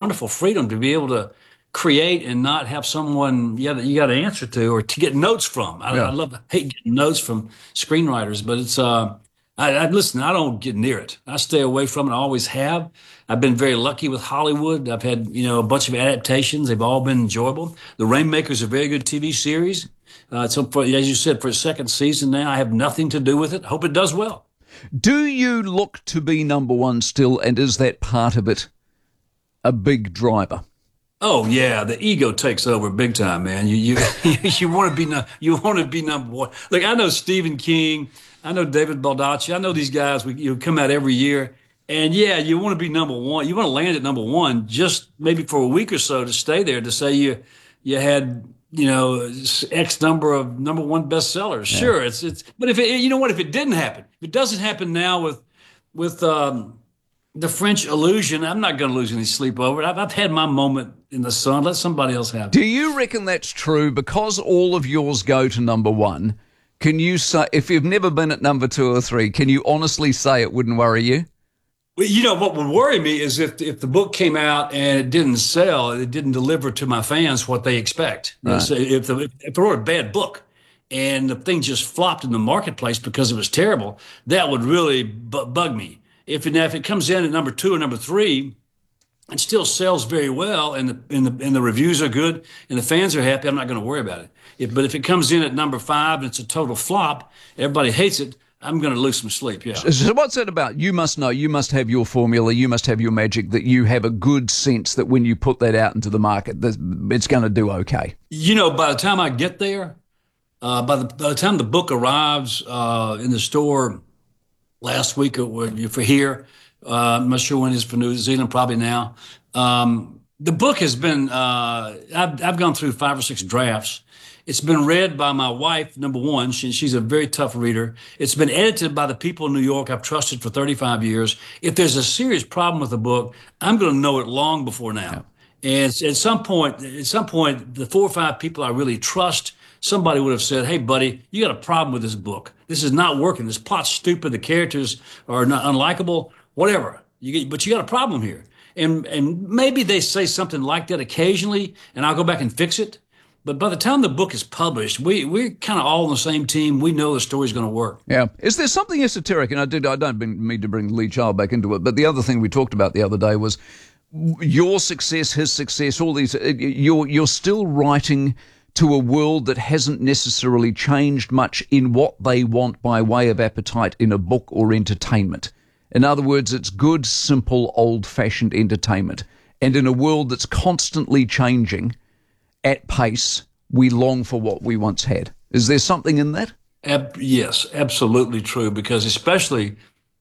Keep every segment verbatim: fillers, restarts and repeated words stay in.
wonderful freedom to be able to create and not have someone you got you got to answer to or to get notes from. I, I Yeah. love hate getting notes from screenwriters, but it's uh, I, I listen. I don't get near it. I stay away from it. I always have. I've been very lucky with Hollywood. I've had you know a bunch of adaptations. They've all been enjoyable. The Rainmaker is a very good T V series. Uh, so for, as you said, for a second season now, I have nothing to do with it. Hope it does well. Do you look to be number one still, and is that part of it a big driver? Oh yeah, the ego takes over big time, man. You you you want to be no, you want to be number one. Like I know Stephen King, I know David Baldacci, I know these guys. We you come out every year, and yeah, you want to be number one. You want to land at number one, just maybe for a week or so to stay there to say you you had you know X number of number one bestsellers. Yeah. Sure, it's it's. But if it, you know what, if it didn't happen, if it doesn't happen now with with um, the French illusion, I'm not going to lose any sleep over it. I've, I've had my moment in the sun. Let somebody else have it. Do you reckon that's true? Because all of yours go to number one, can you say, if you've never been at number two or three, can you honestly say it wouldn't worry you? Well, you know, what would worry me is if if the book came out and it didn't sell, it didn't deliver to my fans what they expect. You know, Right. so if, the, if if I wrote a bad book and the thing just flopped in the marketplace because it was terrible, that would really bu- bug me. If it, if it comes in at number two or number three, it still sells very well, and the and the and the reviews are good, and the fans are happy. I'm not going to worry about it. If, but if it comes in at number five and it's a total flop, everybody hates it. I'm going to lose some sleep. Yeah. So what's it about? You must know, you must have your formula, you must have your magic, that you have a good sense that when you put that out into the market, that it's going to do okay. You know, by the time I get there, uh, by the by the time the book arrives uh, in the store last week or for here, uh, I'm not sure when it is for New Zealand, probably now. Um, the book has been, uh, I've, I've gone through five or six drafts. It's been read by my wife, number one. She, she's a very tough reader. It's been edited by the people in New York I've trusted for thirty-five years. If there's a serious problem with the book, I'm going to know it long before now. And at some point, at some point, the four or five people I really trust, somebody would have said, "Hey, buddy, you got a problem with this book. This is not working. This plot's stupid. The characters are not unlikable. Whatever. You get, but you got a problem here." And and maybe they say something like that occasionally, and I'll go back and fix it. But by the time the book is published, we we're kind of all on the same team. We know the story's going to work. Yeah. Is there something esoteric? And I did. I don't mean to bring Lee Child back into it, but the other thing we talked about the other day was your success, his success, all these. You're you're still writing to a world that hasn't necessarily changed much in what they want by way of appetite in a book or entertainment. In other words, it's good, simple, old-fashioned entertainment. And in a world that's constantly changing at pace, we long for what we once had. Is there something in that? Ab- yes, absolutely true. Because especially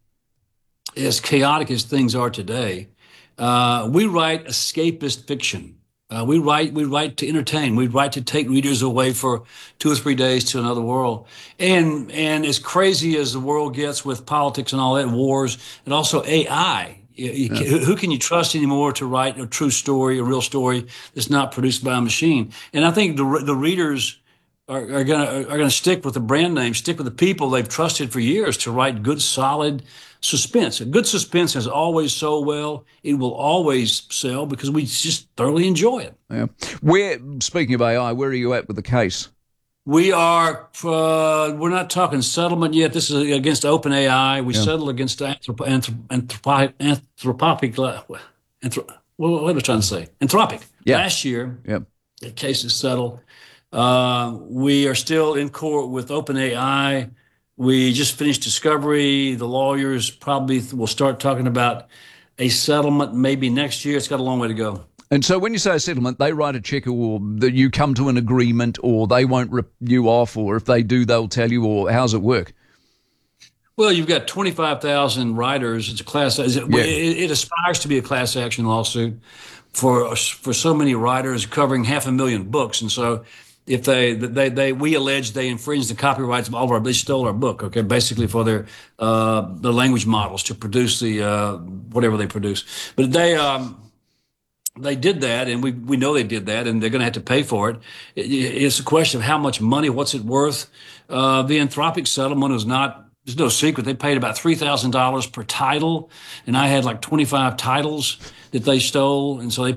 as chaotic as things are today, uh, we write escapist fiction. Uh, we write we write to entertain. We write to take readers away for two or three days to another world. And and as crazy as the world gets with politics and all that, wars, and also A I, you, you, Yeah. who who can you trust anymore to write a true story, a real story that's not produced by a machine? And I think the the readers are, are gonna are gonna stick with the brand name, stick with the people they've trusted for years to write good, solid suspense. A good suspense has always sold well. It will always sell because we just thoroughly enjoy it. Yeah. Where, speaking of A I, where are you at with the case? We are, uh, we're not talking settlement yet. This is against OpenAI. We Yeah. settled against anthrop- anthrop- anthropi- anthropic, anthrop- what am I trying to say? Anthropic. Yeah. Last year, Yeah. the case is settled. Uh, we are still in court with OpenAI. We just finished discovery. The lawyers probably will start talking about a settlement maybe next year. It's got a long way to go. And so when you say a settlement, they write a check or that you come to an agreement or they won't rip you off, or if they do, they'll tell you, or how's it work? Well, you've got twenty-five thousand writers. It's a class. It, Yeah. it, it aspires to be a class action lawsuit for for so many writers covering half a million books. And so if they, they, they, we allege they infringed the copyrights of all of our, they stole our book, okay, basically for their, uh, the language models to produce the, uh, whatever they produce. But they, um, they did that, and we, we know they did that, and they're going to have to pay for it. it. It's a question of how much money, what's it worth? Uh, the Anthropic settlement is not, there's no secret. They paid about three thousand dollars per title, and I had like twenty-five titles that they stole, and so they